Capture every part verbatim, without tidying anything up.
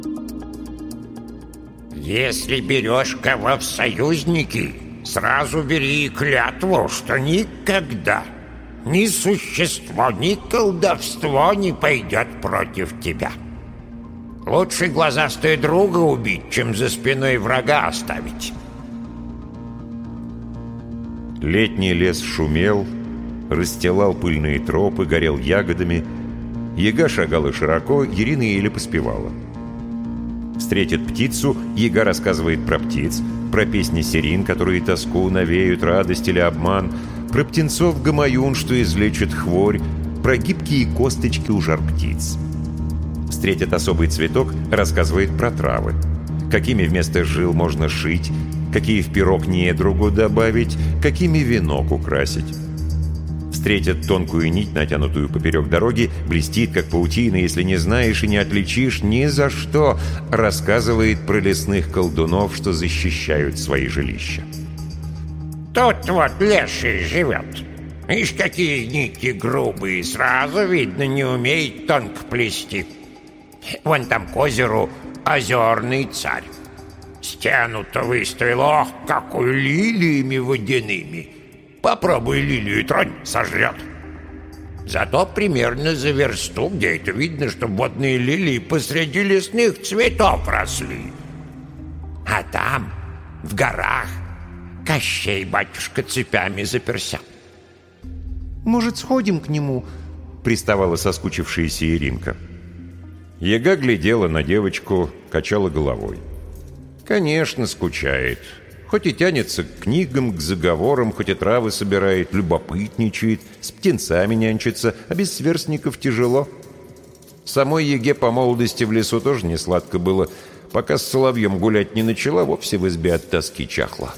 Если берешь кого в союзники, сразу бери клятву, что никогда ни существо, ни колдовство не пойдет против тебя. Лучше глазастого друга убить, чем за спиной врага оставить. Летний лес шумел, расстилал пыльные тропы, горел ягодами. Яга шагала широко, Ирина еле поспевала. Встретит птицу, Яга рассказывает про птиц, про песни сирен, которые тоску навеют, радость или обман, про птенцов гамаюн, что излечит хворь, про гибкие косточки у жар птиц. Встретит особый цветок, рассказывает про травы, какими вместо жил можно шить, какие в пирог недругу добавить, какими венок украсить. Встретит тонкую нить, натянутую поперек дороги, блестит, как паутина, если не знаешь и не отличишь ни за что, рассказывает про лесных колдунов, что защищают свои жилища. Тут вот леший живет. Ишь, какие нити грубые, сразу видно, не умеет тонко плести. Вон там к озеру озерный царь. Стену-то выставил, ох, какой лилиями водяными. Попробуй лилию тронь, сожрет. Зато примерно за версту, где это видно, что водные лилии посреди лесных цветов росли. А там, в горах, Кощей батюшка цепями заперся. «Может, сходим к нему?» — приставала соскучившаяся Иринка. Яга глядела на девочку, качала головой. Конечно, скучает. Хоть и тянется к книгам, к заговорам, хоть и травы собирает, любопытничает, с птенцами нянчится, а без сверстников тяжело. Самой Яге по молодости в лесу тоже не сладко было. Пока с соловьем гулять не начала, вовсе в избе от тоски чахла.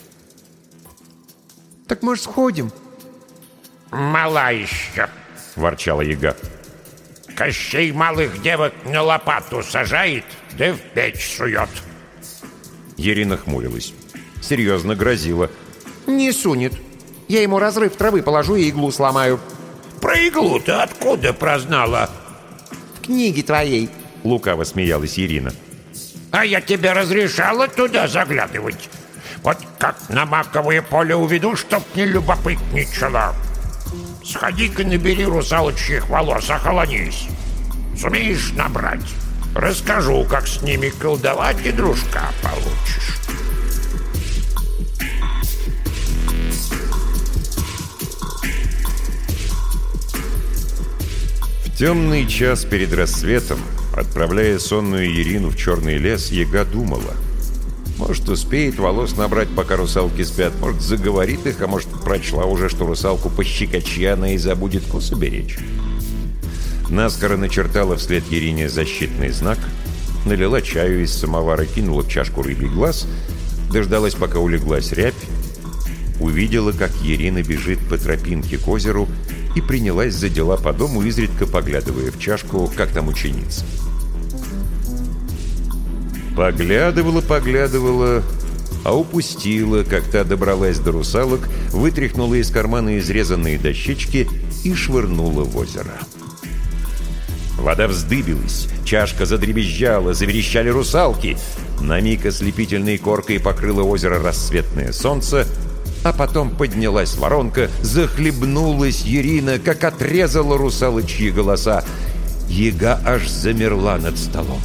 «Так, может, сходим?» «Мала еще», — ворчала Яга. «Кощей малых девок на лопату сажает, да в печь сует». Ирина хмурилась. Серьезно грозила. «Не сунет. Я ему разрыв травы положу и иглу сломаю». «Про иглу-то откуда прознала?» «В книге твоей», — лукаво смеялась Ирина. «А я тебе разрешала туда заглядывать. Вот как на маковое поле уведу, чтоб не любопытничала. Сходи-ка набери русалочьих волос, охолонись. Сумеешь набрать? Расскажу, как с ними колдовать, и дружка получишь». В темный час перед рассветом, отправляя сонную Ирину в черный лес, Яга думала. Может, успеет волос набрать, пока русалки спят, может, заговорит их, а может, прочла уже, что русалку пощекочи она и забудет косу беречь. Наскоро начертала вслед Ирине защитный знак, налила чаю из самовара, кинула в чашку рыбий глаз, дождалась, пока улеглась рябь, увидела, как Ирина бежит по тропинке к озеру и принялась за дела по дому, изредка поглядывая в чашку, как там ученица. Поглядывала, поглядывала, а упустила, как та добралась до русалок, вытряхнула из кармана изрезанные дощечки и швырнула в озеро. Вода вздыбилась, чашка задребезжала, заверещали русалки. На миг ослепительной коркой покрыло озеро рассветное солнце, а потом поднялась воронка, захлебнулась Ирина, как отрезала русалочьи голоса. Яга аж замерла над столом.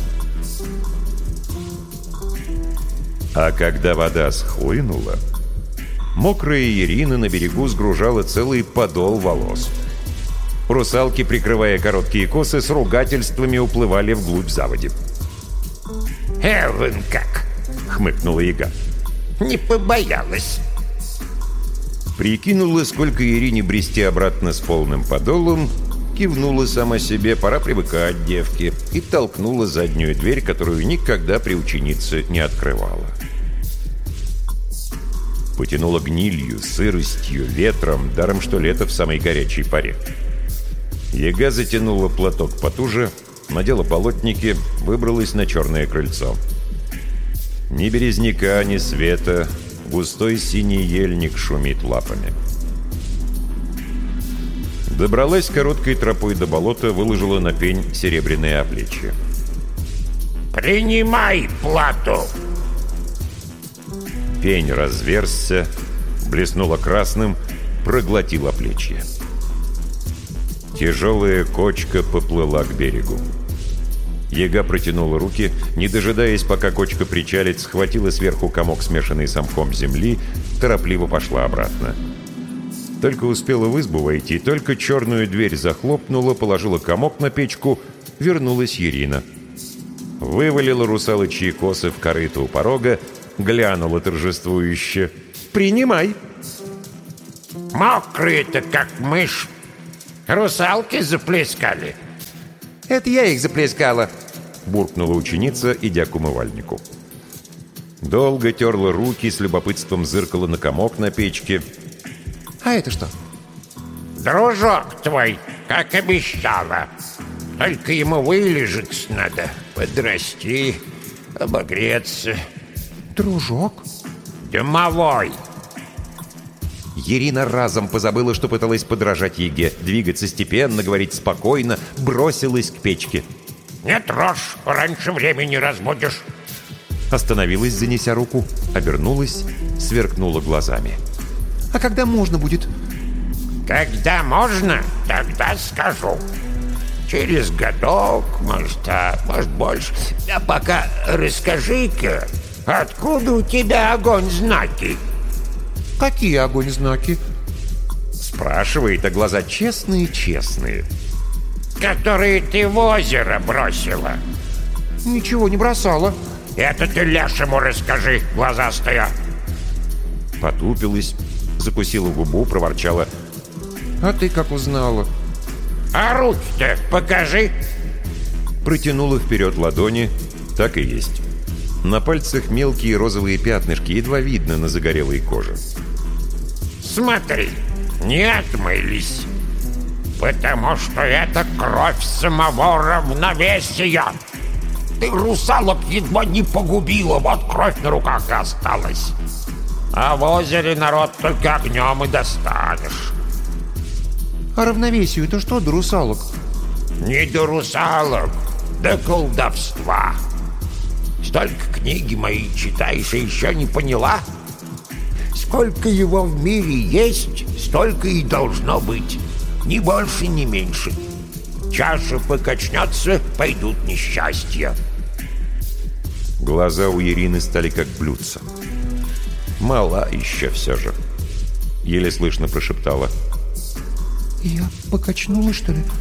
А когда вода схлынула, мокрая Ирина на берегу сгружала целый подол волос. Русалки, прикрывая короткие косы, с ругательствами уплывали вглубь заводи. «Эван как!» — хмыкнула Яга. «Не побоялась». Прикинула, сколько Ирине брести обратно с полным подолом, кивнула сама себе, пора привыкать девке, и толкнула заднюю дверь, которую никогда при ученице не открывала. Потянула гнилью, сыростью, ветром, даром что лето в самой горячей паре. Яга затянула платок потуже, надела полотники, выбралась на черное крыльцо. Ни березняка, ни света, густой синий ельник шумит лапами. Добралась короткой тропой до болота, выложила на пень серебряные оплечья. Принимай плату. Пень разверзся, блеснула красным, проглотила плечье. Тяжелая кочка поплыла к берегу. Яга протянула руки, не дожидаясь, пока кочка причалит, схватила сверху комок, смешанный с мхом земли, торопливо пошла обратно. Только успела в избу войти, только черную дверь захлопнула, положила комок на печку, вернулась Ирина. Вывалила русалочьи косы в корыто у порога, глянула торжествующе. «Принимай!» Мокрые-то, как мышь. Русалки заплескали. «Это я их заплескала», — буркнула ученица, идя к умывальнику. Долго терла руки, с любопытством зыркала на комок на печке. «А это что?» Дружок твой, как обещала. Только ему вылежаться надо, подрасти, обогреться. «Дружок?» Домовой. Ирина разом позабыла, что пыталась подражать Еге, двигаться степенно, говорить спокойно, бросилась к печке. Не трожь, раньше времени разбудишь. Остановилась, занеся руку, обернулась, сверкнула глазами. «А когда можно будет?» Когда можно, тогда скажу. Через годок, может, а может больше. А пока расскажи-ка, откуда у тебя огонь знаки? «Какие огонь знаки?» Спрашивает, а глаза честные-честные. Которые ты в озеро бросила. «Ничего не бросала». Это ты лешему расскажи, глазастая. Потупилась, закусила губу, проворчала. «А ты как узнала?» А руки-то покажи. Протянула вперед ладони. Так и есть. На пальцах мелкие розовые пятнышки, едва видно на загорелой коже. Смотри, не отмылись. Потому что это кровь самого равновесия. Ты русалок едва не погубила, вот кровь на руках и осталась. А в озере народ только огнем и достанешь. «А равновесию это что до русалок?» Не до русалок, до колдовства. Столько книги мои читаешь и еще не поняла? Сколько его в мире есть, столько и должно быть. Ни больше, ни меньше. Чаша покачнется, пойдут несчастья. Глаза у Ирины стали как блюдца. Мала еще все же. Еле слышно прошептала. «Я покачнула, что ли?»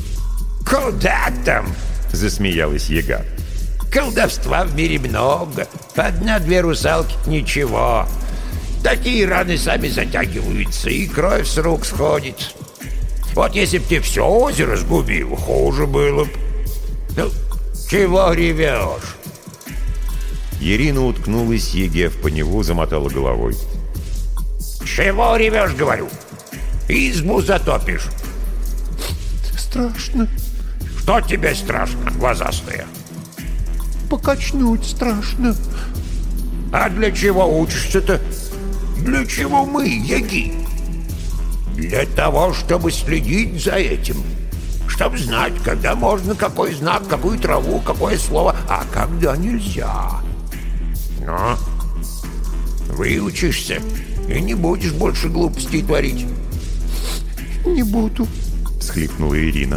Куда там? Засмеялась Яга. Колдовства в мире много. Одна-две русалки — ничего. Такие раны сами затягиваются, и кровь с рук сходит. Вот если б ты все озеро сгубил, хуже было б. Ну, чего ревешь? Ирина уткнулась Еге в поневу, замотала головой. Чего ревешь, говорю? Избу затопишь. «Страшно». Что тебе страшно, глазастая? «Покачнуть страшно». А для чего учишься-то? Для чего мы, яги? Для того, чтобы следить за этим. Чтобы знать, когда можно, какой знак, какую траву, какое слово, а когда нельзя. Но выучишься и не будешь больше глупостей творить. «Не буду», — всхлипнула Ирина.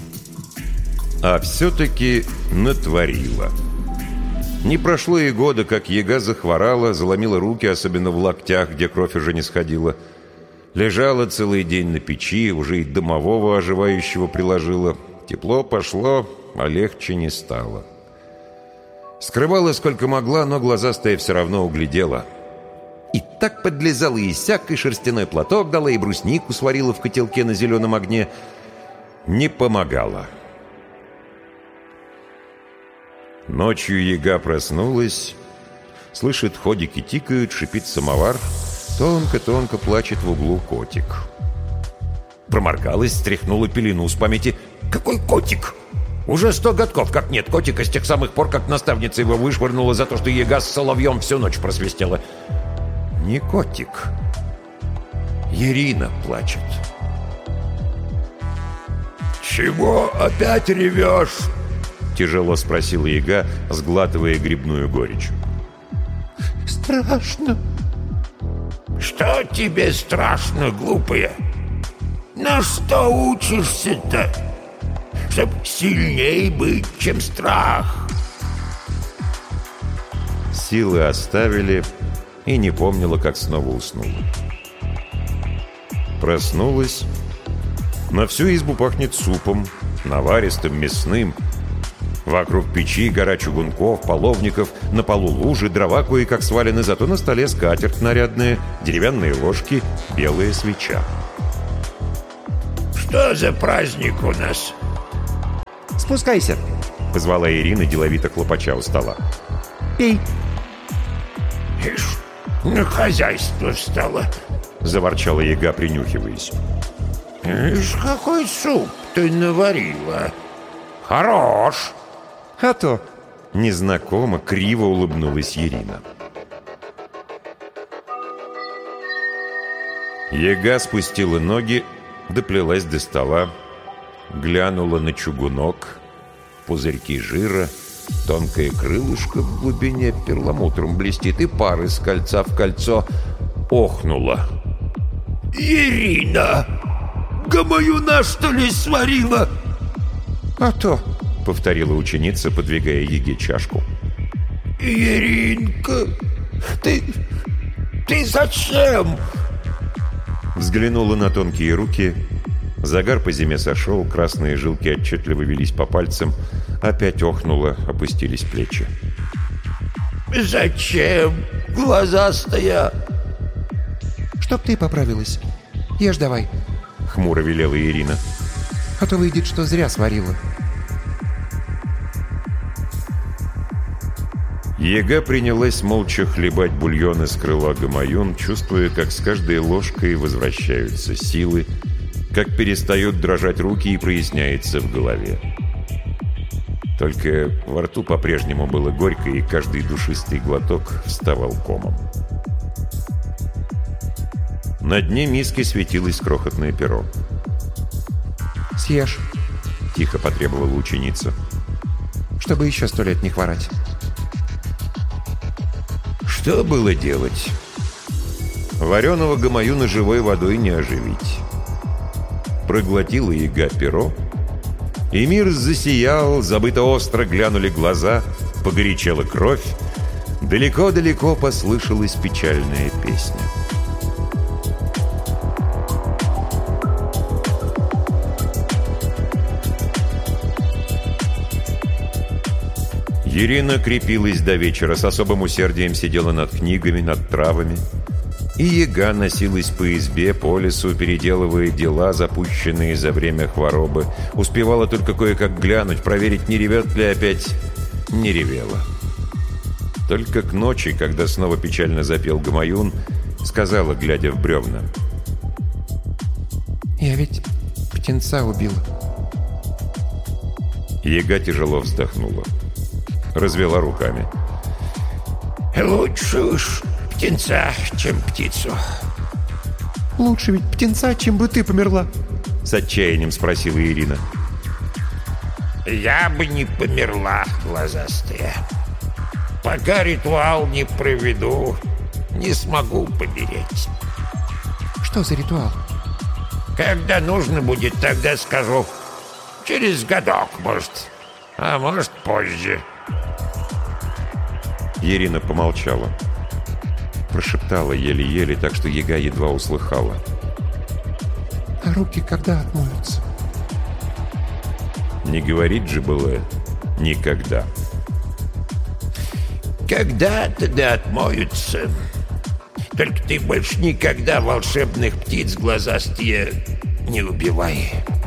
А все-таки натворила. Не прошло и года, как Яга захворала, заломила руки, особенно в локтях, где кровь уже не сходила. Лежала целый день на печи, уже и домового оживающего приложила. Тепло пошло, а легче не стало. Скрывала сколько могла, но глазастая все равно углядела. И так подлезала и сяк, и шерстяной платок дала, и бруснику сварила в котелке на зеленом огне. Не помогала. Ночью Яга проснулась, слышит, ходики тикают, шипит самовар, тонко-тонко плачет в углу котик. Проморгалась, стряхнула пелену с памяти. «Какой котик? Уже сто годков как нет котика с тех самых пор, как наставница его вышвырнула за то, что Яга с соловьем всю ночь просвистела». Не котик. Ирина плачет. «Чего опять ревешь? Тяжело спросила яга, сглатывая грибную горечь. Страшно. Что тебе страшно, глупая? На что учишься-то? Чтоб сильней быть, чем страх. Силы оставили, и не помнила, как снова уснула. Проснулась. На всю избу пахнет супом, наваристым, мясным. Вокруг печи гора чугунков, половников, на полу лужи, дрова кое-как свалены, зато на столе скатерть нарядная, деревянные ложки, белая свеча. Что за праздник у нас? «Спускайся», — позвала Ирина, деловито хлопача у стола. «Пей». Ишь, на хозяйство стало. Заворчала яга, принюхиваясь. Ишь, какой суп ты наварила. Хорош. «А то». Незнакомо, криво улыбнулась Ирина. Яга спустила ноги, доплелась до стола, глянула на чугунок, пузырьки жира, тонкое крылышко в глубине перламутром блестит, и пар из кольца в кольцо, охнула. Ирина, гамаюна, что ли, сварила? «А то», — повторила ученица, подвигая яге чашку. Иринка, ты... ты зачем? Взглянула на тонкие руки. Загар по зиме сошел, красные жилки отчетливо велись по пальцам. Опять охнула, опустились плечи. Зачем, глазастая? «Чтоб ты поправилась. Ешь давай», — хмуро велела Ирина. «а то выйдет, что зря сварила». Яга принялась молча хлебать бульон из крыла гамаюн, чувствуя, как с каждой ложкой возвращаются силы, как перестают дрожать руки и проясняется в голове. Только во рту по-прежнему было горько, и каждый душистый глоток вставал комом. На дне миски светилось крохотное перо. «Съешь», — тихо потребовала ученица. «чтобы еще сто лет не хворать». Что было делать? Вареного гамаюна живой водой не оживить. Проглотила яга перо, и мир засиял, забыто остро глянули глаза, погорячела кровь, далеко-далеко послышалась печальная песня. Ирина крепилась до вечера, с особым усердием сидела над книгами, над травами. И яга носилась по избе, по лесу, переделывая дела, запущенные за время хворобы. Успевала только кое-как глянуть, проверить, не ревет ли опять. Не ревела. Только к ночи, когда снова печально запел гамаюн, сказала, глядя в бревна: «Я ведь птенца убила». Яга тяжело вздохнула. Развела руками. Лучше уж птенца, чем птицу. «Лучше ведь птенца, чем бы ты померла», — с отчаянием спросила Ирина. Я бы не померла, глазастая. Пока ритуал не проведу, не смогу помереть. «Что за ритуал?» Когда нужно будет, тогда скажу. Через годок, может. А может, позже. Ирина помолчала. Прошептала еле-еле, так что яга едва услыхала. «А руки когда отмоются?» Не говорить же было никогда. Когда-то да отмоются. Только ты больше никогда волшебных птиц глазастые не убивай.